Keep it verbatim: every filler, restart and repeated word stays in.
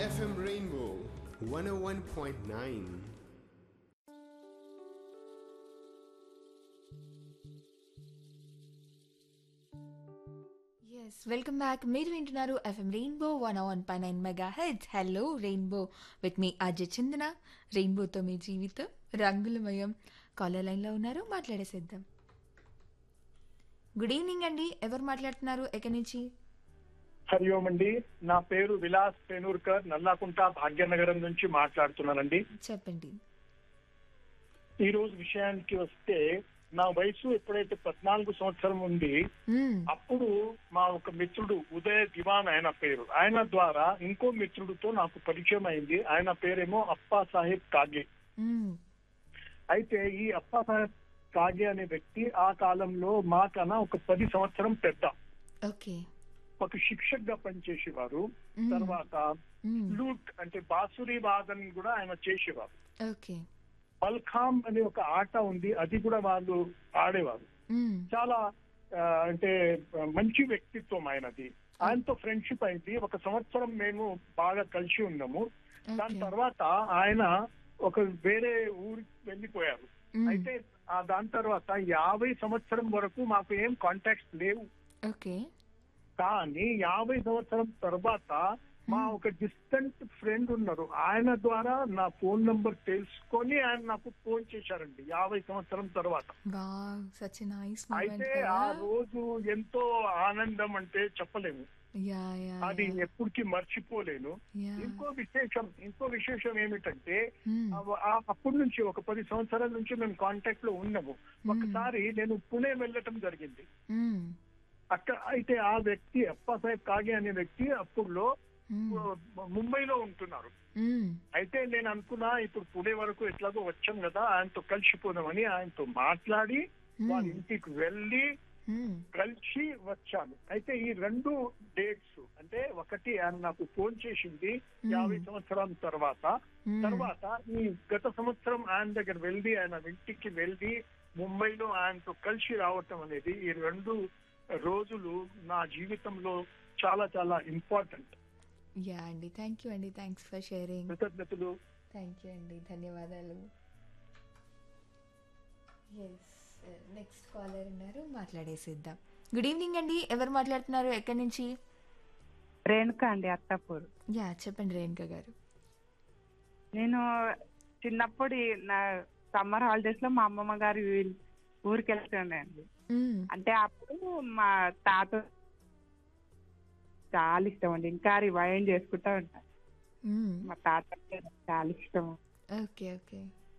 F M Rainbow one oh one point nine. Yes welcome back. మీరు వింటున్నారు FM rainbow one one point nine mega head. Hello rainbow with me Ajay చందన. రెయిన్బోతో మీ జీవితం రంగులమయం. Caller లైన్లో ఉన్నారు, మాట్లాడేసేద్దాం. Good evening అండి. ఎవరు మాట్లాడుతున్నారు, ఎక్కడి నుంచి? హరి ఓం అండి. నా పేరు విలాస్ పేనూర్కర్, నల్లాకుంట భాగ్యనగరం నుంచి మాట్లాడుతున్నానండి. చెప్పండి. ఈ రోజు విషయానికి వస్తే, నా వయసు ఎప్పుడైతే పద్నాలుగు సంవత్సరం ఉంది, మ్మ్. అప్పుడు మా ఒక మిత్రుడు ఉదయ్ దివాన్ ఆయన పేరు, ఆయన ద్వారా ఇంకో మిత్రుడితో నాకు పరిచయం అయింది. ఆయన పేరేమో అప్పా సాహెబ్ కాగే. మ్మ్. అయితే ఈ అప్పా సాహెబ్ కాగే అనే వ్యక్తి ఆ కాలంలో మాకన్నా ఒక పది సంవత్సరం పెద్ద. ఓకే. ఒక శిక్షక్ గా పనిచేసేవారు. మ్మ్. తర్వాత మ్మ్. ఫ్లూట్ అంటే బాసురి వాదన కూడా ఆయన చేసేవారు. ఓకే. మల్ఖాం అనే ఒక ఆట ఉంది, అది కూడా వాళ్ళు ఆడేవారు. మ్మ్. చాలా ఆ, అంటే మంచి వ్యక్తిత్వం ఆయనది. ఆయనతో ఫ్రెండ్షిప్ అయింది. ఒక సంవత్సరం మేము బాగా కలిసి ఉన్నాము. దాని ఓకే. తర్వాత ఆయన ఒక వేరే ఊరికి వెళ్ళిపోయారు. మ్మ్. అయితే ఆ దాని తర్వాత యాభై సంవత్సరం వరకు మాకు ఏం కాంటాక్ట్స్ లేవు. ఓకే. కానీ యాభై సంవత్సరం తర్వాత మా ఒక డిస్టెంట్ ఫ్రెండ్ ఉన్నారు, ఆయన ద్వారా నా ఫోన్ నంబర్ తెలుసుకొని ఆయన నాకు ఫోన్ చేశారండి యాభై సంవత్సరం తర్వాత. వావ్, సచ్ నైస్ మూమెంట్ అయితే కదా. ఆ రోజు ఎంతో ఆనందం అంటే చెప్పలేము. యా యా అది ఎప్పటికీ మర్చిపోలేను. యా. ఇంకో విశేషం ఇంకో విశేషం ఏమిటంటే, మ్మ్. ఆ- ఆ- అప్పటి నుంచి ఒక పది సంవత్సరాల నుంచి మేము కాంటాక్ట్ లో ఉన్నాము. ఒకసారి నేను పుణే వెళ్ళటం జరిగింది. మ్మ్. అక్కడ అయితే ఆ వ్యక్తి అప్పా సాహెబ్ కాగే అనే వ్యక్తి అప్పుడులో మ్మ్. ముంబైలో ఉంటున్నారు. మ్మ్. అయితే నేను అనుకున్నా, ఇప్పుడు పుణే వరకు ఎట్లాగో వచ్చాం కదా, ఆయనతో కలిసిపోదామని ఆయనతో మాట్లాడి వాళ్ళ ఇంటికి వెళ్ళి మ్మ్. కలిసి వచ్చాను. అయితే ఈ రెండు డేట్స్ అంటే, ఒకటి ఆయన నాకు ఫోన్ చేసింది యాభై సంవత్సరాల తర్వాత. మ్మ్. తర్వాత ఈ గత సంవత్సరం ఆయన దగ్గర వెళ్ళి ఆయన ఇంటికి వెళ్ళి ముంబైలో ఆయనతో కలిసి రావటం అనేది, ఈ రెండు రోజులు నా జీవితంలో చాలా చాలా ఇంపార్టెంట్. యా అండి, థ్యాంక్ యూ అండి, థ్యాంక్స్ ఫర్ షేరింగ్. కృతజ్ఞతలు. థ్యాంక్ యూ అండి, ధన్యవాదాలు. ఎస్, నెక్స్ట్ కాలర్ ఉన్నారు, మాట్లాడేసిద్దాం. గుడ్ ఈవినింగ్ అండి. ఎవరు మాట్లాడుతున్నారు, ఎక్కడి నుంచి? రేణుక అండి, అత్తాపూర్. యా చెప్పండి రేణుక గారు. నేను చిన్నప్పుడు ఈ నా సమ్మర్ హాలిడేస్ లో మా అమ్మమ్మ గారి ఊరి- ఊరికి వెళ్తుండే. మ్మ్. అంటే అప్పుడు మా తాత చాలా ఇష్టం అండి, ఇంకా రివైండ్ చేసుకుంటా ఉంటాను. మ్మ్. మా తాత అంటే నాకు చాలా ఇష్టం. Okay okay.